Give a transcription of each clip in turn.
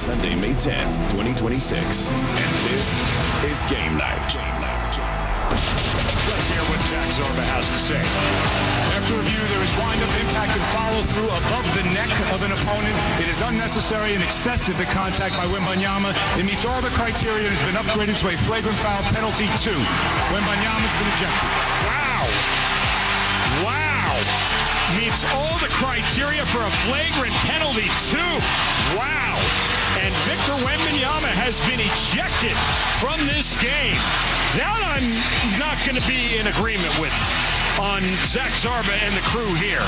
Sunday, May 10th, 2026. And this is Game Night. Let's hear what Zach Zorba has to say. After review, there is wind-up, impact, and follow-through above the neck of an opponent. It is unnecessary and excessive contact by Wembanyama. It meets all the criteria and has been upgraded to a flagrant foul penalty 2. Wembanyama's been ejected. Wow. Meets all the criteria for a flagrant penalty 2. Wow. And Victor Wembanyama has been ejected from this game. That I'm not going to be in agreement with on Zach Zarba and the crew here.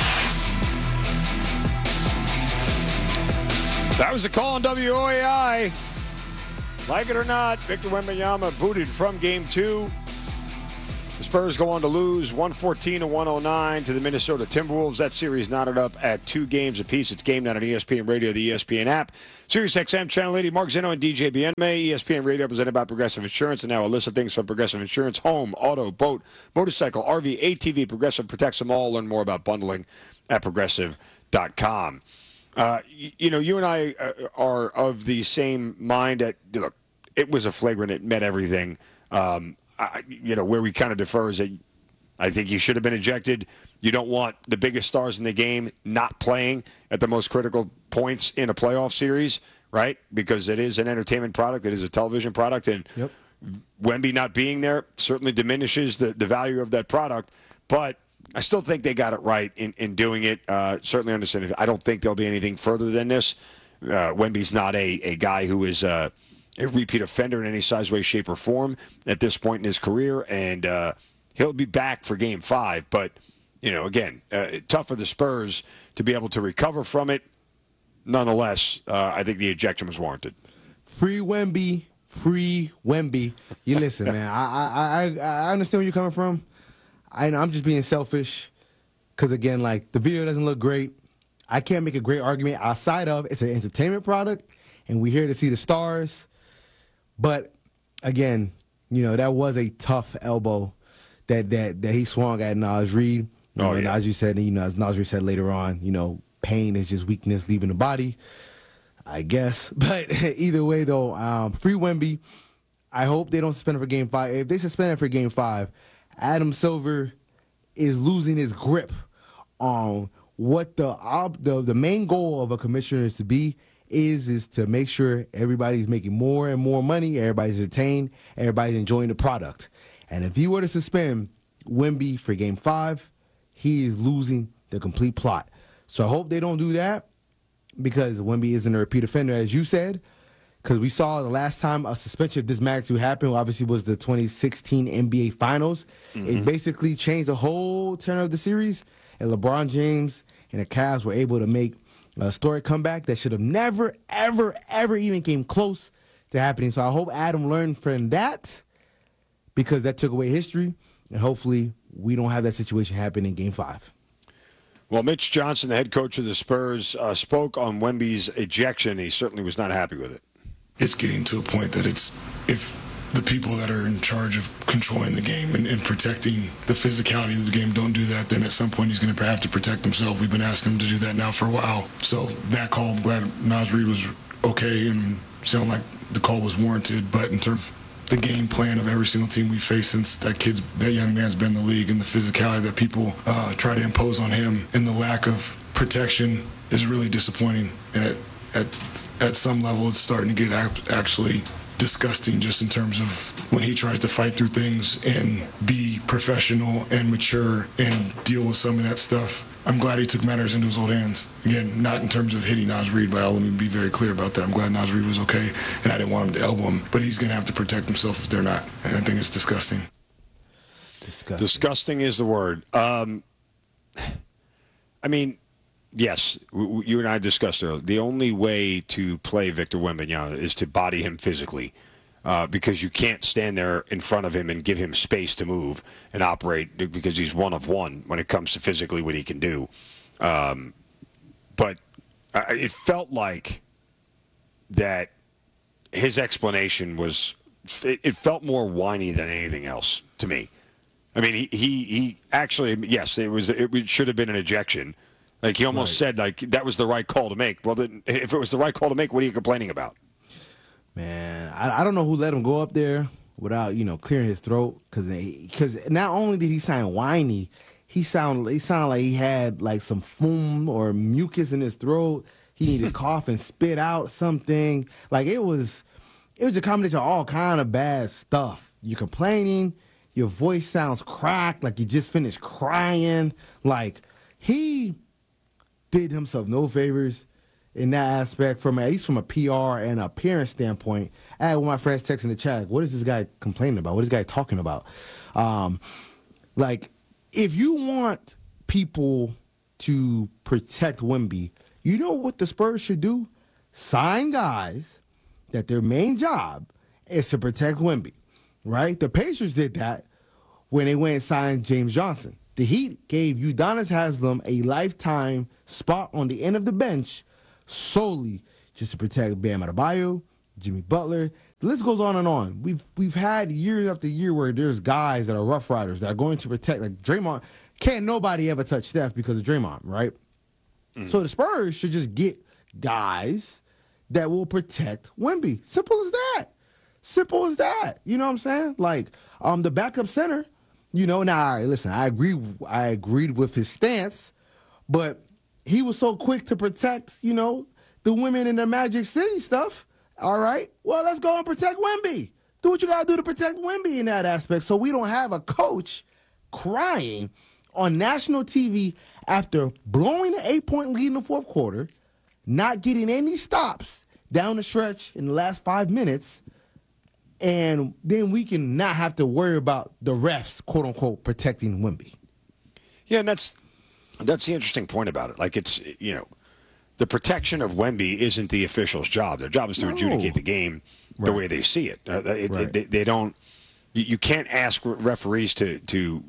That was a call on WOAI. Like it or not, Victor Wembanyama booted from Game 2. The Spurs go on to lose 114-109 to the Minnesota Timberwolves. That series knotted up at 2 games apiece. It's Game Night on ESPN Radio, the ESPN app. Sirius XM, Channel 80, Mark Zinno and DJ Bienme. ESPN Radio presented by Progressive Insurance. And now a list of things from Progressive Insurance: home, auto, boat, motorcycle, RV, ATV. Progressive protects them all. Learn more about bundling at Progressive.com. You and I are of the same mind that, look, it was a flagrant. It met everything. Where we kind of defer is that I think you should have been ejected. You don't want the biggest stars in the game not playing at the most critical points in a playoff series, right? Because it is an entertainment product. It is a television product. And Wemby not being there certainly diminishes the value of that product. But I still think they got it right in doing it. Certainly understand it. I don't think there'll be anything further than this. Wemby's not a guy who is a repeat offender in any size, way, shape, or form at this point in his career, and he'll be back for Game 5. But, again, tough for the Spurs to be able to recover from it. Nonetheless, I think the ejection was warranted. Free Wemby. You listen, man. I understand where you're coming from. I'm just being selfish because, again, the video doesn't look great. I can't make a great argument outside of it's an entertainment product, and we're here to see the stars. But, again, that was a tough elbow that he swung at Naz Reid. As you said, as Naz Reid said later on, pain is just weakness leaving the body, I guess. But either way, though, free Wemby. I hope they don't suspend it for Game 5. If they suspend it for Game 5, Adam Silver is losing his grip on what the main goal of a commissioner is to be. Is to make sure everybody's making more and more money, everybody's entertained, everybody's enjoying the product. And if you were to suspend Wemby for Game 5, he is losing the complete plot. So I hope they don't do that because Wemby isn't a repeat offender, as you said, because we saw the last time a suspension of this magnitude happened, obviously, was the 2016 NBA Finals. Mm-hmm. It basically changed the whole tenor of the series, and LeBron James and the Cavs were able to make a story comeback that should have never, ever, ever even came close to happening. So I hope Adam learned from that because that took away history, and hopefully we don't have that situation happen in Game 5. Well, Mitch Johnson, the head coach of the Spurs, spoke on Wemby's ejection. He certainly was not happy with it. It's getting to a point that if the people that are in charge of controlling the game and protecting the physicality of the game don't do that, then at some point he's going to have to protect himself. We've been asking him to do that now for a while. So that call, I'm glad Naz Reid was okay and sounded like the call was warranted. But in terms of the game plan of every single team we faced since that young man's been in the league, and the physicality that people try to impose on him and the lack of protection is really disappointing. And at some level, it's starting to get actually disgusting just in terms of when he tries to fight through things and be professional and mature and deal with some of that stuff. I'm glad he took matters into his own hands. Again, not in terms of hitting Naz Reid, but let me be very clear about that. I'm glad Naz Reid was okay, and I didn't want him to elbow him, but he's going to have to protect himself if they're not, and I think it's disgusting. Disgusting is the word. Yes, you and I discussed earlier. The only way to play Victor Wembanyama is to body him physically because you can't stand there in front of him and give him space to move and operate because he's one of one when it comes to physically what he can do. But it felt like that his explanation was – it felt more whiny than anything else to me. I mean, he actually – yes, it should have been an ejection. Like, he almost said, that was the right call to make. Well, then, if it was the right call to make, what are you complaining about? Man, I don't know who let him go up there without, clearing his throat. Because not only did he sound whiny, he sounded like he had like some foam or mucus in his throat. He needed to cough and spit out something. Like it was a combination of all kind of bad stuff. You're complaining, your voice sounds cracked, like you just finished crying. Like he did himself no favors in that aspect, at least from a PR and appearance standpoint. I had one of my friends texting the chat, what is this guy complaining about? What is this guy talking about? If you want people to protect Wemby, you know what the Spurs should do? Sign guys that their main job is to protect Wemby, right? The Pacers did that when they went and signed James Johnson. The Heat gave Udonis Haslem a lifetime spot on the end of the bench solely just to protect Bam Adebayo, Jimmy Butler. The list goes on and on. We've had year after year where there's guys that are rough riders that are going to protect, like Draymond. Can't nobody ever touch Steph because of Draymond, right? Mm. So the Spurs should just get guys that will protect Wemby. Simple as that. Simple as that. You know what I'm saying? Like the backup center. Now listen, I agreed with his stance, but he was so quick to protect, the women in the Magic City stuff. All right, well, let's go and protect Wemby. Do what you got to do to protect Wemby in that aspect so we don't have a coach crying on national TV after blowing an 8-point lead in the fourth quarter, not getting any stops down the stretch in the last 5 minutes, and then we can not have to worry about the refs, quote-unquote, protecting Wemby. Yeah, and that's the interesting point about it. Like, it's, the protection of Wemby isn't the official's job. Their job is to adjudicate the game the way they see it. They don't. You can't ask referees to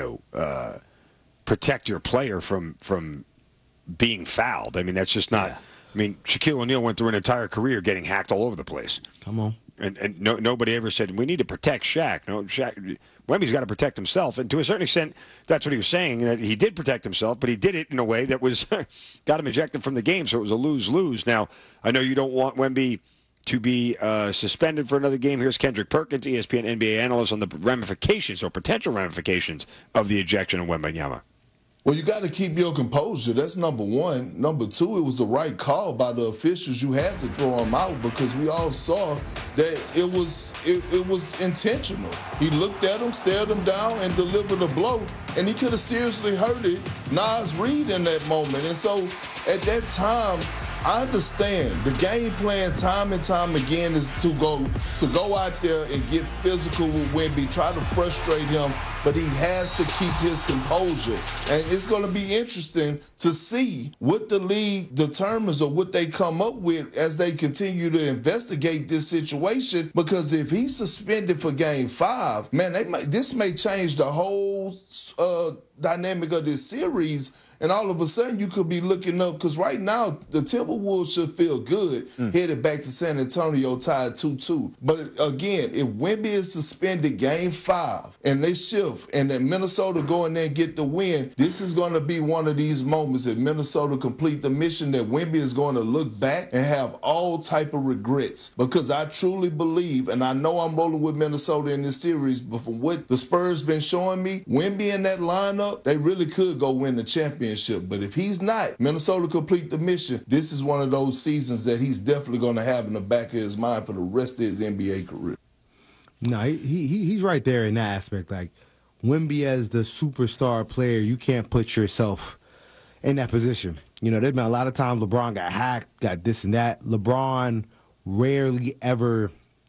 protect your player from being fouled. I mean, that's just not. Yeah. I mean, Shaquille O'Neal went through an entire career getting hacked all over the place. Come on. And nobody ever said, we need to protect Shaq. No, Wemby's got to protect himself. And to a certain extent, that's what he was saying, that he did protect himself, but he did it in a way that was got him ejected from the game, so it was a lose-lose. Now, I know you don't want Wemby to be suspended for another game. Here's Kendrick Perkins, ESPN NBA analyst, on the ramifications or potential ramifications of the ejection of Wembanyama. Well, you got to keep your composure. That's number one. Number two, it was the right call by the officials. You had to throw him out because we all saw that it was intentional. He looked at him, stared him down, and delivered a blow. And he could have seriously hurted Naz Reid in that moment. And so at that time, I understand the game plan time and time again is to go out there and get physical with Wemby, try to frustrate him, but he has to keep his composure. And it's going to be interesting to see what the league determines or what they come up with as they continue to investigate this situation, because if he's suspended for Game 5, man, this may change the whole dynamic of this series. And all of a sudden, you could be looking up, because right now, the Timberwolves should feel good headed back to San Antonio tied 2-2. But again, if Wemby is suspended Game 5 and they shift and then Minnesota go in there and get the win, this is going to be one of these moments if Minnesota complete the mission that Wemby is going to look back and have all type of regrets. Because I truly believe, and I know I'm rolling with Minnesota in this series, but from what the Spurs been showing me, Wemby in that lineup, they really could go win the championship. But if he's not, Minnesota complete the mission. This is one of those seasons that he's definitely going to have in the back of his mind for the rest of his NBA career. No, he's right there in that aspect. Like, Wemby as the superstar player, you can't put yourself in that position. There's been a lot of times LeBron got hacked, got this and that. LeBron rarely ever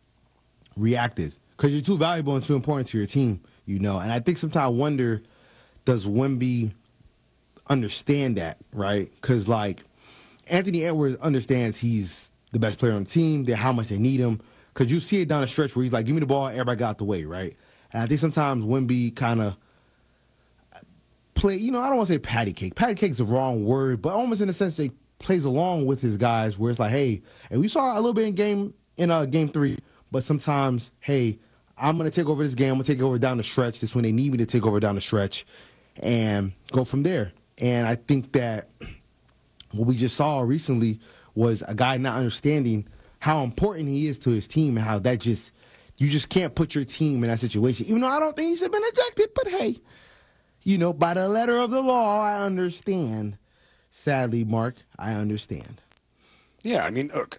reacted because you're too valuable and too important to your team, And I think sometimes I wonder, does Wemby understand that, right? Because, like, Anthony Edwards understands he's the best player on the team, how much they need him. Because you see it down the stretch where he's like, give me the ball, everybody got the way, right? And I think sometimes Wemby kind of play, I don't want to say patty cake. Patty cake is the wrong word, but almost in a sense, they plays along with his guys where it's like, hey, and we saw a little bit in game 3, but sometimes, hey, I'm going to take over this game. I'm going to take over down the stretch. This is when they need me to take over down the stretch and go from there. And I think that what we just saw recently was a guy not understanding how important he is to his team and how that just you just can't put your team in that situation. Even though I don't think he should have been ejected, but hey, by the letter of the law, I understand. Sadly, Mark, I understand. Yeah, I mean, look,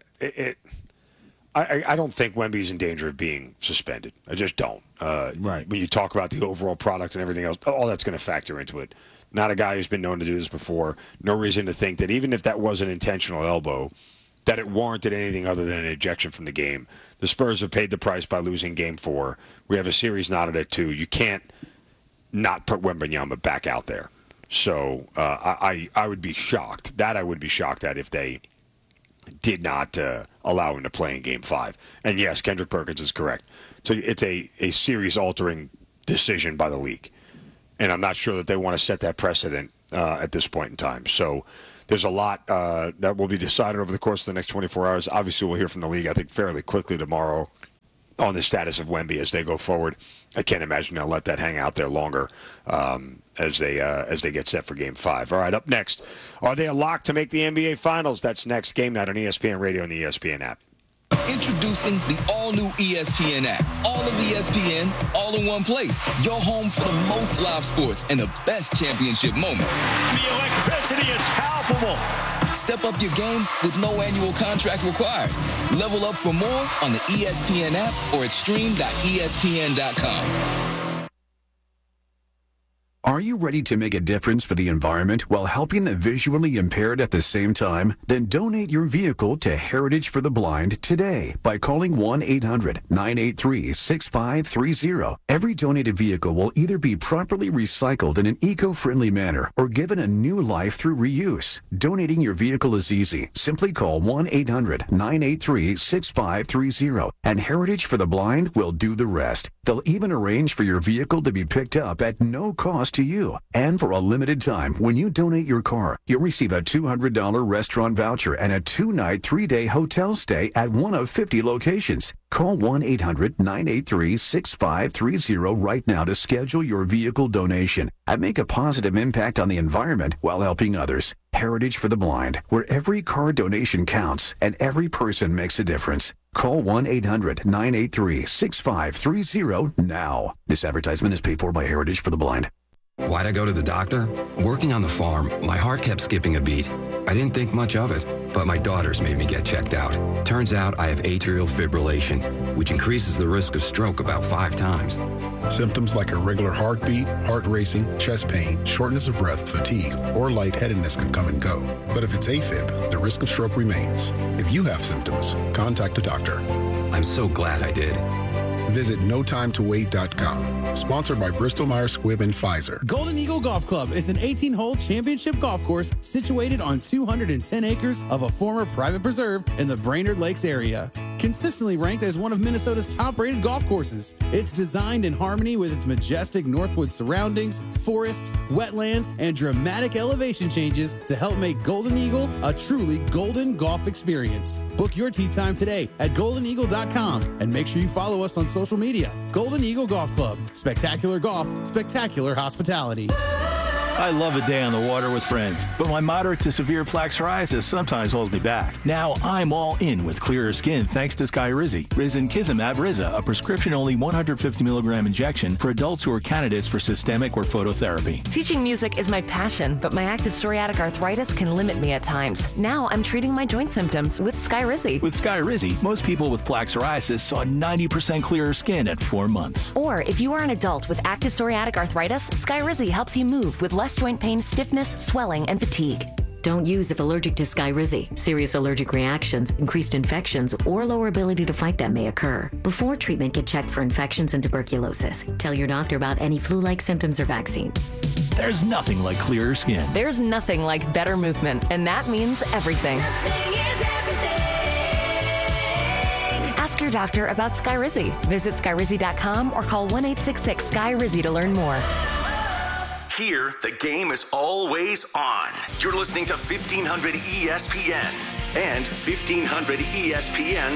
I don't think Wemby's in danger of being suspended. I just don't. Right. When you talk about the overall product and everything else, all that's going to factor into it. Not a guy who's been known to do this before. No reason to think that even if that was an intentional elbow, that it warranted anything other than an ejection from the game. The Spurs have paid the price by losing Game 4. We have a series knotted at 2. You can't not put Wembanyama back out there. So I would be shocked. That I would be shocked at if they did not allow him to play in Game 5. And yes, Kendrick Perkins is correct. So it's a series-altering decision by the league. And I'm not sure that they want to set that precedent at this point in time. So there's a lot that will be decided over the course of the next 24 hours. Obviously, we'll hear from the league, I think, fairly quickly tomorrow on the status of Wemby as they go forward. I can't imagine they'll let that hang out there longer as they get set for Game 5. All right, up next, are they a lock to make the NBA Finals? That's next. Game Night on ESPN Radio and the ESPN app. Introducing the all-new ESPN app. All of ESPN, all in one place. Your home for the most live sports and the best championship moments. The electricity is palpable. Step up your game with no annual contract required. Level up for more on the ESPN app or at stream.espn.com. Are you ready to make a difference for the environment while helping the visually impaired at the same time? Then donate your vehicle to Heritage for the Blind today by calling 1-800-983-6530. Every donated vehicle will either be properly recycled in an eco-friendly manner or given a new life through reuse. Donating your vehicle is easy. Simply call 1-800-983-6530 and Heritage for the Blind will do the rest. They'll even arrange for your vehicle to be picked up at no cost to you. And for a limited time, when you donate your car, you'll receive a $200 restaurant voucher and a 2-night, 3-day hotel stay at one of 50 locations. Call 1-800-983-6530 right now to schedule your vehicle donation and make a positive impact on the environment while helping others. Heritage for the Blind, where every car donation counts and every person makes a difference. Call 1-800-983-6530 now. This advertisement is paid for by Heritage for the Blind. Why'd I go to the doctor? Working on the farm, my heart kept skipping a beat. I didn't think much of it, but my daughters made me get checked out. Turns out I have atrial fibrillation, which increases the risk of stroke about 5 times. Symptoms like irregular heartbeat, heart racing, chest pain, shortness of breath, fatigue, or lightheadedness can come and go. But if it's AFib, the risk of stroke remains. If you have symptoms, contact a doctor. I'm so glad I did. Visit NoTimeToWait.com. Sponsored by Bristol-Myers Squibb and Pfizer. Golden Eagle Golf Club is an 18-hole championship golf course situated on 210 acres of a former private preserve in the Brainerd Lakes area. Consistently ranked as one of Minnesota's top-rated golf courses, it's designed in harmony with its majestic Northwood surroundings, forests, wetlands, and dramatic elevation changes to help make Golden Eagle a truly golden golf experience. Book your tee time today at goldeneagle.com and make sure you follow us on social media. Golden Eagle Golf Club. Spectacular golf, spectacular hospitality. I love a day on the water with friends, but my moderate to severe plaque psoriasis sometimes holds me back. Now I'm all in with clearer skin thanks to Skyrizi. Risankizumab Riza, a prescription-only 150 milligram injection for adults who are candidates for systemic or phototherapy. Teaching music is my passion, but my active psoriatic arthritis can limit me at times. Now I'm treating my joint symptoms with Skyrizi. With Skyrizi, most people with plaque psoriasis saw 90% clearer skin at 4 months. Or if you are an adult with active psoriatic arthritis, Skyrizi helps you move with less joint pain, stiffness, swelling, and fatigue. Don't use if allergic to Skyrizi. Serious allergic reactions, increased infections, or lower ability to fight them may occur. Before treatment, get checked for infections and tuberculosis. Tell your doctor about any flu-like symptoms or vaccines. There's nothing like clearer skin. There's nothing like better movement, and that means everything. Ask your doctor about Skyrizi. Visit Skyrizi.com or call 1-866-SKY-RIZZI to learn more. Here, the game is always on. You're listening to 1500 ESPN and 1500ESPN.